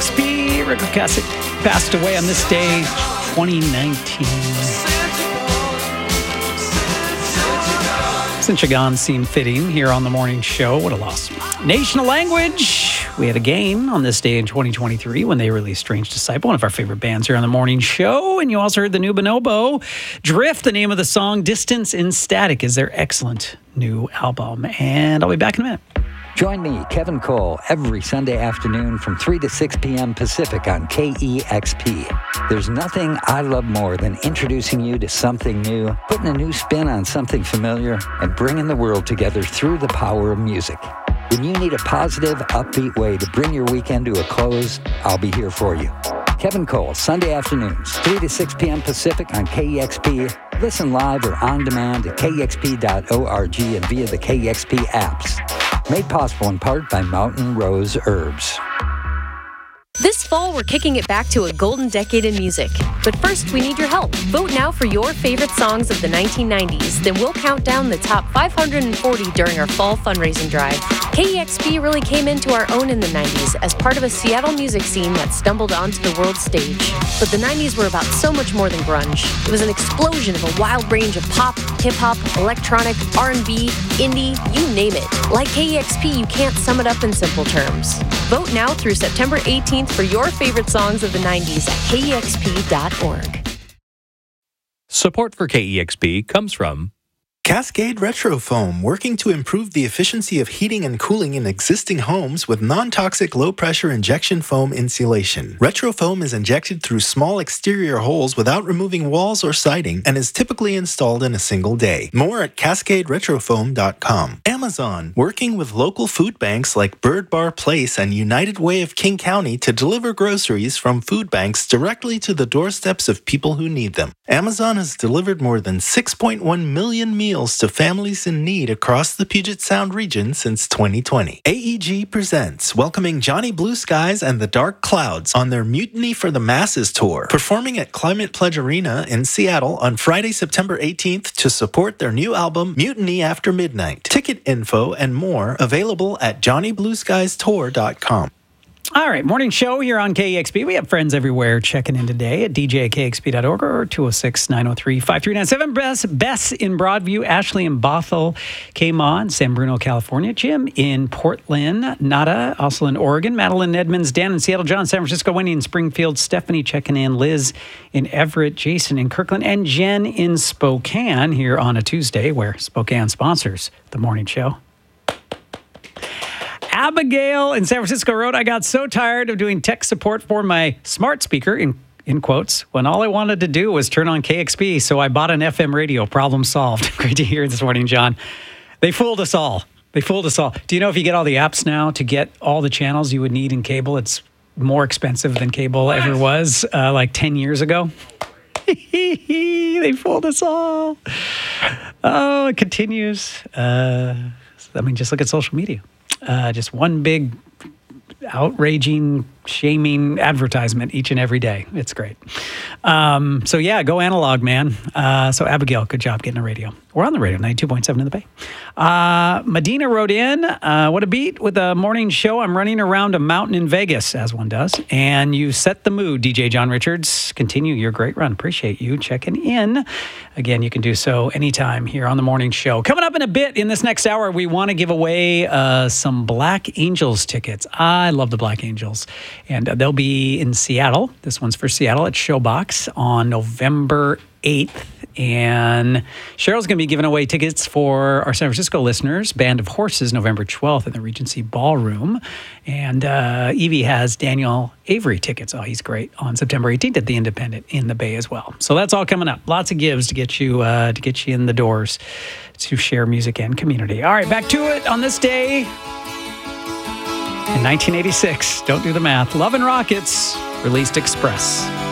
KEXP. Rick Ocasek passed away on this day, 2019. Since Chagan seemed fitting here on the morning show, what a loss. National Language. We had a gain on this day in 2023 when they released Strange Disciple, one of our favorite bands here on the morning show. And you also heard the new Bonobo. Drift, the name of the song. Distance in Static is their excellent new album. And I'll be back in a minute. Join me, Kevin Cole, every Sunday afternoon from 3 to 6 p.m. Pacific on KEXP. There's nothing I love more than introducing you to something new, putting a new spin on something familiar, and bringing the world together through the power of music. When you need a positive, upbeat way to bring your weekend to a close, I'll be here for you. Kevin Cole, Sunday afternoons, 3 to 6 p.m. Pacific on KEXP. Listen live or on demand at kexp.org and via the KEXP apps. Made possible in part by Mountain Rose Herbs. This fall, we're kicking it back to a golden decade in music. But first, we need your help. Vote now for your favorite songs of the 1990s. Then we'll count down the top 540 during our fall fundraising drive. KEXP really came into our own in the 90s as part of a Seattle music scene that stumbled onto the world stage. But the 90s were about so much more than grunge. It was an explosion of a wild range of pop, hip-hop, electronic, R&B, indie, you name it. Like KEXP, you can't sum it up in simple terms. Vote now through September 18th for your favorite songs of the 90s at KEXP.org. Support for KEXP comes from Cascade Retrofoam, working to improve the efficiency of heating and cooling in existing homes with non-toxic low-pressure injection foam insulation. Retrofoam is injected through small exterior holes without removing walls or siding and is typically installed in a single day. More at CascadeRetrofoam.com. Amazon, working with local food banks like Bird Bar Place and United Way of King County to deliver groceries from food banks directly to the doorsteps of people who need them. Amazon has delivered more than 6.1 million meals to families in need across the Puget Sound region since 2020. AEG presents welcoming Johnny Blue Skies and the Dark Clouds on their Mutiny for the Masses tour, performing at Climate Pledge Arena in Seattle on Friday, September 18th to support their new album, Mutiny After Midnight. Ticket info and more available at johnnyblueskiestour.com. All right, morning show here on KEXP. We have friends everywhere checking in today at dj@kexp.org or 206-903-5397. Bess in Broadview, Ashley in Bothell came on, San Bruno, California. Jim in Portland, Nada, also in Oregon. Madeline Edmonds, Dan in Seattle, John, San Francisco, Wendy in Springfield, Stephanie checking in, Liz in Everett, Jason in Kirkland, and Jen in Spokane here on a Tuesday where Spokane sponsors the morning show. Abigail in San Francisco wrote, I got so tired of doing tech support for my smart speaker, in quotes, when all I wanted to do was turn on KEXP, so I bought an FM radio. Problem solved. Great to hear this morning, John. They fooled us all. Do you know if you get all the apps now to get all the channels you would need in cable, it's more expensive than cable ever was like 10 years ago? They fooled us all. Oh, it continues. Just look at social media. Just one big outraging, shaming advertisement each and every day. It's great. So yeah, go analog, man. So Abigail, good job getting a radio. We're on the radio, 92.7 in the Bay. Medina wrote in, what a beat with a morning show. I'm running around a mountain in Vegas, as one does. And you set the mood, DJ John Richards. Continue your great run. Appreciate you checking in. Again, you can do so anytime here on the morning show. Coming up in a bit, in this next hour, we want to give away some Black Angels tickets. I love the Black Angels. And they'll be in Seattle. This one's for Seattle at Showbox on November 8th. And Cheryl's going to be giving away tickets for our San Francisco listeners, Band of Horses, November 12th in the Regency Ballroom. And Evie has Daniel Avery tickets. Oh, he's great. On September 18th at the Independent in the Bay as well. So that's all coming up. Lots of gives to get you in the doors to share music and community. All right, back to it on this day in 1986. Don't do the math. Love and Rockets released Express.